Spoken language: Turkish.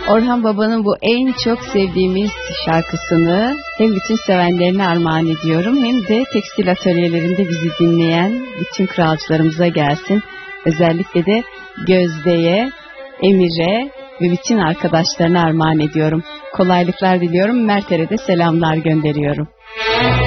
Orhan Baba'nın bu en çok sevdiğimiz şarkısını hem bütün sevenlerine armağan ediyorum, hem de tekstil atölyelerinde bizi dinleyen bütün kralcılarımıza gelsin. Özellikle de Gözde'ye, Emir'e ve bütün arkadaşlarına armağan ediyorum. Kolaylıklar diliyorum. Mert'e de selamlar gönderiyorum.